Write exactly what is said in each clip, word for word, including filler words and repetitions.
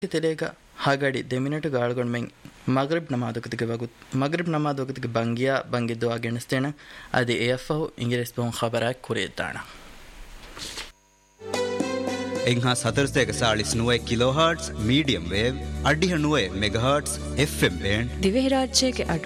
ತೆಲೆಗ ಹಾಗಡಿ ದೆಮಿನಟು ಗಾಳ್ಗೊಂಡು ಮೆಂಗ್ ಮಗ್ರಿಬ್ ನಮಾದೊಕತಿಗೆ ವಗುತ್ ಮಗ್ರಿಬ್ ನಮಾದೊಕತಿಗೆ ಬಂಗಿಯಾ ಬಂಗಿದ್ದು ಅಗೆಣಿಸ್ತೇಣ ಅದು ಎಫ್ಅಹು ಇಂಗ್ಲಿಸ್ ಬೋನ್ ಖಬರಾಕ್ ಕುರಿಯದ್ದಾಣ එංහා සතරසයක සාලිස් නුවයි කිලෝහර්ට්ස් මීඩියම් වේව් අඩිහ නුවයි මෙගහර්ට්ස් එෆ් එම් බෑන්ඩ් දිවෙහි රාජ්‍යයේ අඩු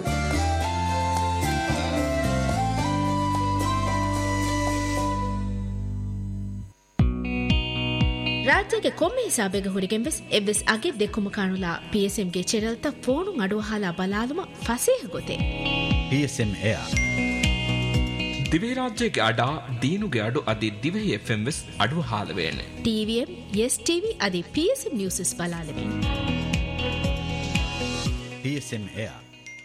ರಾಜ್ಯಕ್ಕೆ ಕೊಮ್ಮೆ ಹಿಸಾಬೆಗೆ ಹುರಿಗೆಂಬೆಸ್ ಎವ್ವೆಸ್ ಅಗೆ ದೆಕ್ಕುಮ ಕಾಣುಲಾ ಪಿಎಸ್ಎಂಗೆ ಚೆರಲ್ತ ಫೋನು ಅಡುವ ಹಾಲ ಬಲಾಲುಮ ಫಸೇಹ ಗೊತೆ ಪಿಎಸ್ಎಂ ಏರ್ ದಿವೆ ರಾಜ್ಯಕ್ಕೆ ಅಡ ದೀನುಗೆ ಅಡು ಅದಿ ದಿವೆ ಎಫ್ಎಂಎಸ್ ಅಡುವ ಹಾಲವೇನೆ ಟಿವಿಎಂ ಎಸ್ ಟಿವಿ ಅದಿ ಪಿಎಸ್ಎಂ ನ್ಯೂಸಸ್ ಬಲಾಲವೆ PSM air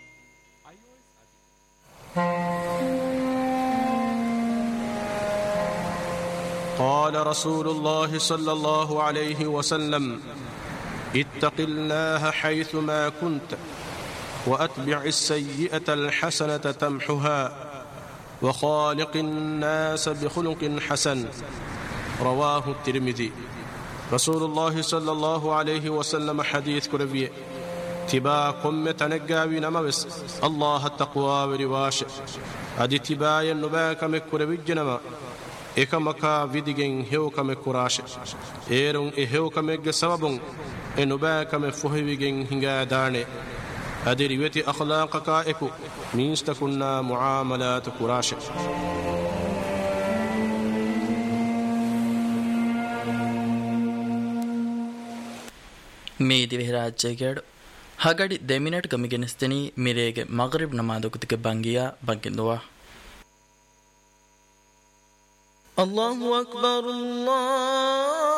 قال رسول الله صلى الله عليه وسلم اتق الله حيثما كنت وأتبع السيئة الحسنة تمحها وخالق الناس بخلق حسن رواه الترمذي رسول الله صلى الله عليه وسلم حديث كربيه تبا قم تنقاوي نموس الله التقوى ورواش أدي تبا ينباك مكربي جنما ekama vidigen hewkame kurashe erun e hewkamegge sababun e nubakame fohivigen hinga dane adiri weti akhlaqaka eku minstakunna muamalat kurashe me divehi rajyaged hagadi two minute gamigenisteni mirege maghrib namadokutike bangiya banginduwa الله أكبر الله